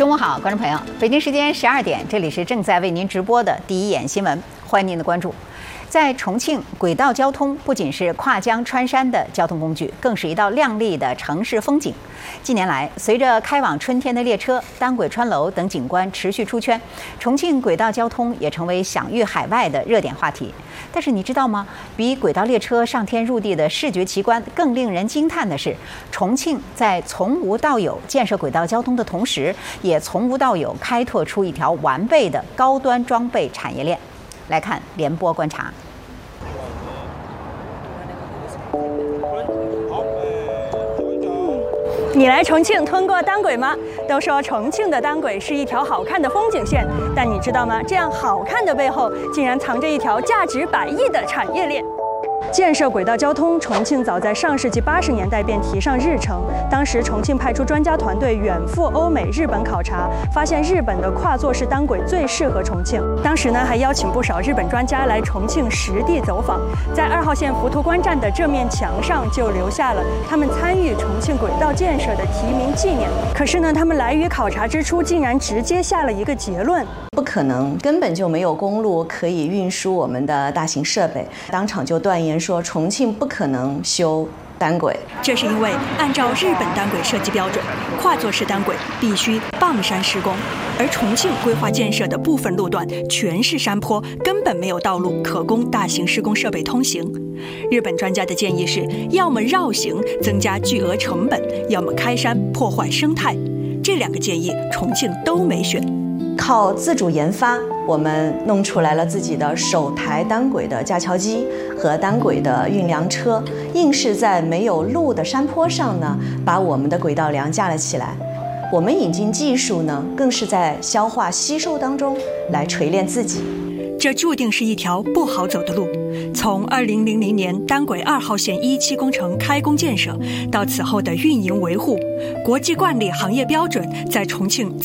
中午好，观众朋友，北京时间12点，这里是正在为您直播的第一眼新闻，欢迎您的关注。在重庆，轨道交通不仅是跨江穿山的交通工具，更是一道亮丽的城市风景。近年来，随着开往春天的列车、单轨穿楼等景观持续出圈，重庆轨道交通也成为享誉海外的热点话题。但是你知道吗？比轨道列车上天入地的视觉奇观更令人惊叹的是，重庆在从无到有建设轨道交通的同时，也从无到有开拓出一条完备的高端装备产业链。来看联播观察。 你来重庆通过单轨吗？都说重庆的单轨是一条好看的风景线，但你知道吗？这样好看的背后，竟然藏着一条价值100亿的产业链。建设轨道交通，重庆早在上世纪80年代便提上日程。当时，重庆派出专家团队远赴欧美、日本考察，发现日本的跨座式单轨最适合重庆。当时呢，还邀请不少日本专家来重庆实地走访，在2号线浮屠关站的这面墙上就留下了他们参与重庆轨道建设的提名纪念。可是呢，他们来渝考察之初，竟然直接下了一个结论： 不可能，根本就没有公路可以运输我们的大型设备。当场就断言说，重庆不可能修单轨。 这是因为按照日本单轨设计标准，跨座式单轨必须傍山施工，而重庆规划建设的部分路段全是山坡，根本没有道路可供大型施工设备通行。日本专家的建议是，要么绕行增加巨额成本，要么开山破坏生态。这2个建议重庆都没选。 靠自主研发，我们弄出来了自己的首台单轨的架桥机和单轨的运粮车，硬是在没有路的山坡上呢，把我们的轨道梁架了起来。我们引进技术呢，更是在消化吸收当中来锤炼自己。 这注定是一条不好走的路。从2000年单轨2号线1期工程开工建设，到此后的运营维护，国际惯例行业标准在重庆